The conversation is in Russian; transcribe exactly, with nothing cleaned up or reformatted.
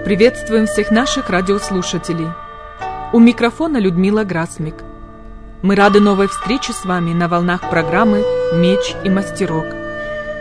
Приветствуем всех наших радиослушателей. У микрофона Людмила Грасмик. Мы рады новой встрече с вами на волнах программы «Меч и мастерок».